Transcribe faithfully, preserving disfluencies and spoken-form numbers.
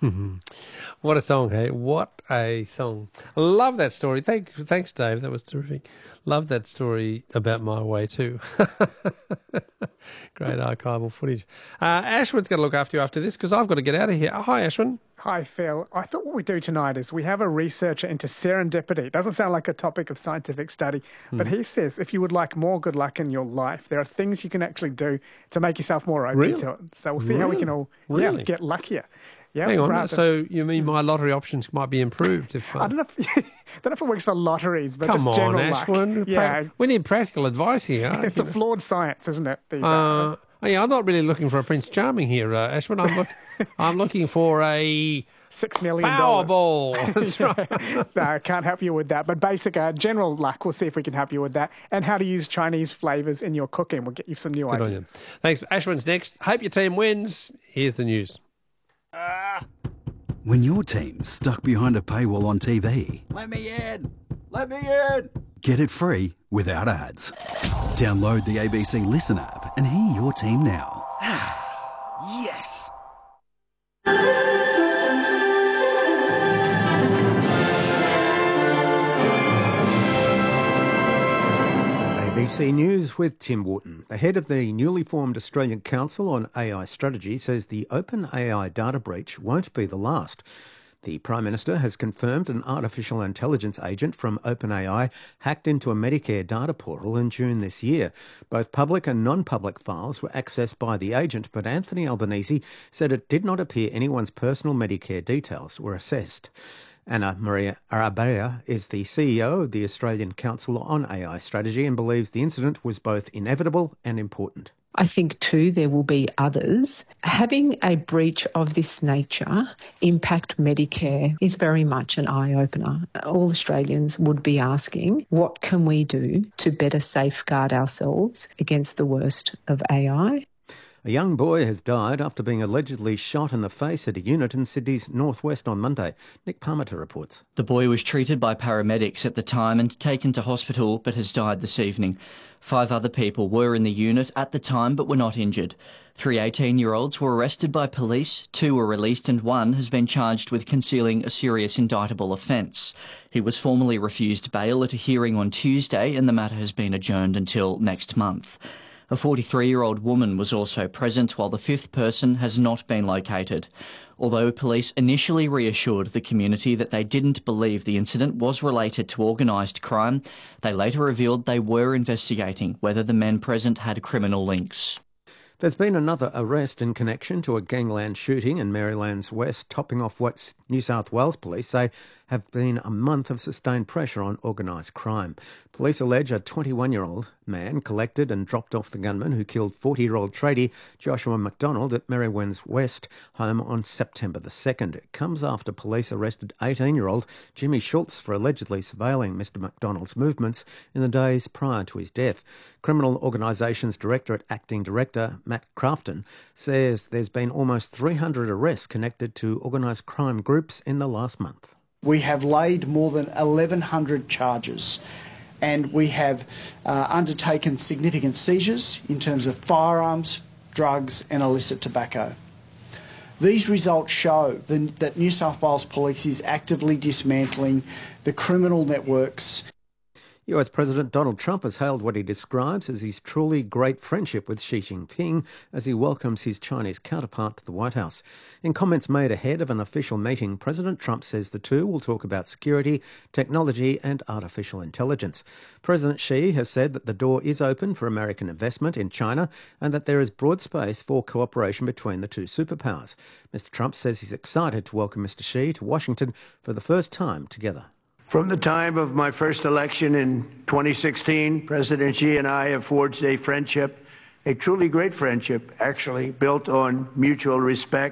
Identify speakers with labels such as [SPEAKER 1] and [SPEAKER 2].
[SPEAKER 1] What a song, hey? What a song. I love that story. Thank, thanks, Dave. That was terrific. Love that story about My Way too. Great archival footage. Uh, Ashwin's going to look after you after this because I've got to get out of here. Oh, hi, Ashwin.
[SPEAKER 2] Hi, Phil. I thought what we do tonight is we have a researcher into serendipity. It doesn't sound like a topic of scientific study, hmm. but he says if you would like more good luck in your life, there are things you can actually do to make yourself more open
[SPEAKER 1] really?
[SPEAKER 2] to it. So we'll see
[SPEAKER 1] really?
[SPEAKER 2] how we can all
[SPEAKER 1] really?
[SPEAKER 2] yeah, get luckier. Yeah,
[SPEAKER 1] Hang on,
[SPEAKER 2] rather...
[SPEAKER 1] so you mean my lottery options might be improved if... Uh...
[SPEAKER 2] I don't know if, I don't know if it works for lotteries, but
[SPEAKER 1] Come
[SPEAKER 2] just
[SPEAKER 1] on,
[SPEAKER 2] general
[SPEAKER 1] Ashwin.
[SPEAKER 2] luck. Yeah.
[SPEAKER 1] We need practical advice here.
[SPEAKER 2] It's a flawed science, isn't it? These
[SPEAKER 1] uh, oh, yeah, I'm not really looking for a Prince Charming here, uh, Ashwin. I'm, look, I'm looking for a...
[SPEAKER 2] Six million dollars.
[SPEAKER 1] Powerball. That's right.
[SPEAKER 2] No, I can't help you with that. But basic uh, general luck, we'll see if we can help you with that. And how to use Chinese flavours in your cooking. We'll get you some new
[SPEAKER 1] Good
[SPEAKER 2] ideas.
[SPEAKER 1] Thanks. Ashwin's next. Hope your team wins. Here's the news.
[SPEAKER 3] Ah. When your team's stuck behind a paywall on T V,
[SPEAKER 4] let me in! Let me in!
[SPEAKER 3] Get it free without ads. Download the A B C Listen app and hear your team now.
[SPEAKER 4] Yes!
[SPEAKER 5] A B C News with Tim Wharton. The head of the newly formed Australian Council on A I Strategy says the OpenAI data breach won't be the last. The Prime Minister has confirmed an artificial intelligence agent from OpenAI hacked into a Medicare data portal in June this year. Both public and non-public files were accessed by the agent, but Anthony Albanese said it did not appear anyone's personal Medicare details were assessed. Anna Maria Arabella is the C E O of the Australian Council on A I Strategy and believes the incident was both inevitable and important.
[SPEAKER 6] I think too there will be others. Having a breach of this nature impact Medicare is very much an eye-opener. All Australians would be asking, what can we do to better safeguard ourselves against the worst of A I?
[SPEAKER 5] A young boy has died after being allegedly shot in the face at a unit in Sydney's northwest on Monday. Nick Parmenter reports.
[SPEAKER 7] The boy was treated by paramedics at the time and taken to hospital but has died this evening. Five other people were in the unit at the time but were not injured. Three eighteen-year-olds were arrested by police, two were released and one has been charged with concealing a serious indictable offence. He was formally refused bail at a hearing on Tuesday and the matter has been adjourned until next month. A forty-three-year-old woman was also present while the fifth person has not been located. Although police initially reassured the community that they didn't believe the incident was related to organised crime, they later revealed they were investigating whether the men present had criminal links.
[SPEAKER 5] There's been another arrest in connection to a gangland shooting in Maryland's west, topping off what New South Wales police say have been a month of sustained pressure on organised crime. Police allege a twenty-one-year-old man collected and dropped off the gunman who killed forty-year-old tradie Joshua McDonald at Merriwin's West home on September the second. It comes after police arrested eighteen-year-old Jimmy Schultz for allegedly surveilling Mister McDonald's movements in the days prior to his death. Criminal Organisations Directorate Acting Director Matt Crafton says there's been almost three hundred arrests connected to organised crime groups in the last month.
[SPEAKER 8] We have laid more than eleven hundred charges and we have uh, undertaken significant seizures in terms of firearms, drugs and illicit tobacco. These results show the, that New South Wales Police is actively dismantling the criminal networks.
[SPEAKER 5] U S President Donald Trump has hailed what he describes as his truly great friendship with Xi Jinping as he welcomes his Chinese counterpart to the White House. In comments made ahead of an official meeting, President Trump says the two will talk about security, technology and artificial intelligence. President Xi has said that the door is open for American investment in China and that there is broad space for cooperation between the two superpowers. Mister Trump says he's excited to welcome Mister Xi to Washington for the first time together.
[SPEAKER 9] From the time of my first election in twenty sixteen, President Xi and I have forged a friendship, a truly great friendship, actually, built on mutual respect.